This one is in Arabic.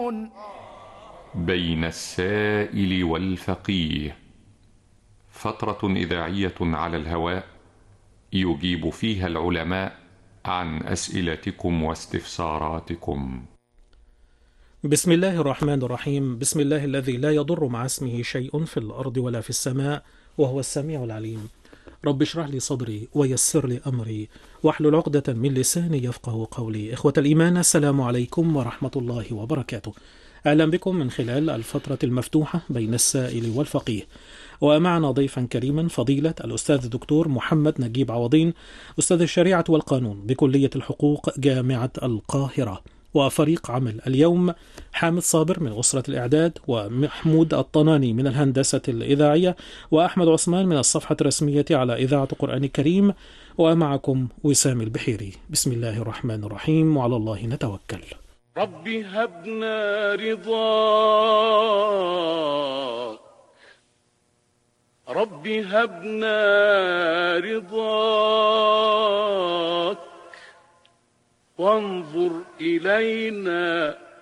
بين السائل والفقيه، فترة إذاعية على الهواء يجيب فيها العلماء عن أسئلتكم واستفساراتكم. بسم الله الرحمن الرحيم. بسم الله الذي لا يضر مع اسمه شيء في الأرض ولا في السماء وهو السميع العليم. رب اشرح لي صدري ويسر لي أمري واحلل عقدة من لساني يفقه قولي. إخوة الإيمان، السلام عليكم ورحمة الله وبركاته. أهلا بكم من خلال الفترة المفتوحة بين السائل والفقيه، ومعنا ضيفا كريما فضيلة الأستاذ الدكتور محمد نجيب عوضين، أستاذ الشريعة والقانون بكلية الحقوق جامعة القاهرة. وفريق عمل اليوم: حامد صابر من أسرة الإعداد، ومحمود الطناني من الهندسة الإذاعية، وأحمد عثمان من الصفحة الرسمية على إذاعة القرآن الكريم، ومعكم وسام البحيري. بسم الله الرحمن الرحيم، وعلى الله نتوكل. رب هبنا رضاك، رب هبنا رضاك، وانظر إلينا